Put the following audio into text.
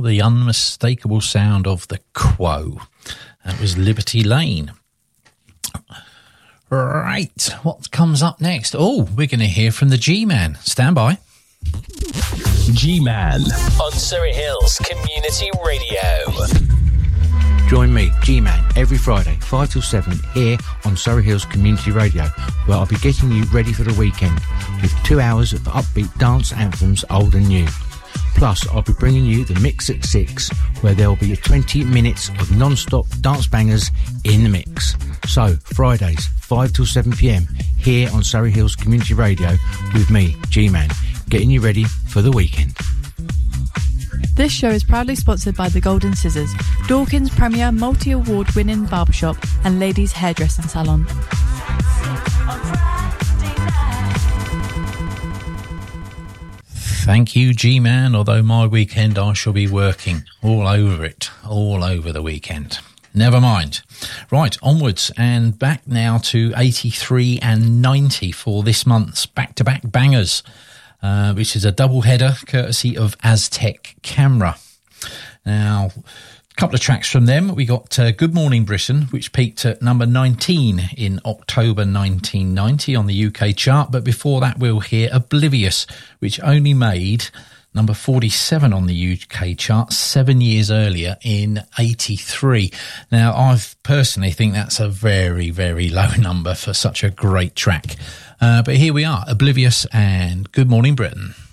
the unmistakable sound of the Quo. That was Liberty Lane. Right, what comes up next? Oh, we're going to hear from the G-Man. Stand by. G-Man on Surrey Hills Community Radio. Join me, G-Man, every Friday, 5 till 7, here on Surrey Hills Community Radio, where I'll be getting you ready for the weekend with 2 hours of upbeat dance anthems, old and new. Plus, I'll be bringing you the Mix at 6, where there'll be 20 minutes of non-stop dance bangers in the mix. So, Fridays, 5 till 7 p.m, here on Surrey Hills Community Radio with me, G-Man, getting you ready for the weekend. This show is proudly sponsored by The Golden Scissors, Dorking's premier multi-award winning barbershop and ladies' hairdressing salon. Thank you, G-Man, although my weekend I shall be working all over it, all over the weekend. Never mind. Right, onwards and back now to 83 and 90 for this month's back-to-back bangers, which is a double header courtesy of Aztec Camera. Now, a couple of tracks from them. We got Good Morning Britain, which peaked at number 19 in October 1990 on the UK chart. But before that, we'll hear Oblivious, which only made number 47 on the UK chart 7 years earlier in 83. Now, I personally think that's a very, very low number for such a great track. But here we are, Oblivious and Good Morning Britain.